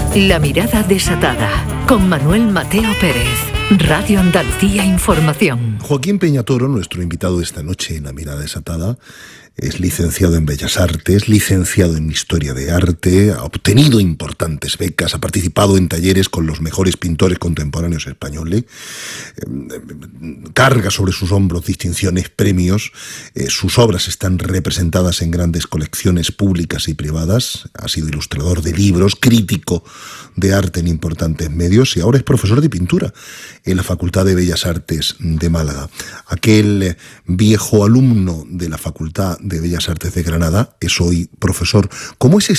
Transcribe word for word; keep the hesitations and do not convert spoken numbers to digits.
La mirada desatada, con Manuel Mateo Pérez. Radio Andalucía Información. Joaquín Peñatoro, nuestro invitado esta noche en La mirada desatada, es licenciado en Bellas Artes, licenciado en Historia de Arte, ha obtenido importantes becas, ha participado en talleres con los mejores pintores contemporáneos españoles, carga sobre sus hombros distinciones, premios, eh, sus obras están representadas en grandes colecciones públicas y privadas, ha sido ilustrador de libros, crítico de arte en importantes medios y ahora es profesor de pintura en la Facultad de Bellas Artes de Málaga. Aquel viejo alumno de la Facultad de Bellas Artes de Granada es hoy profesor. ¿Cómo es ese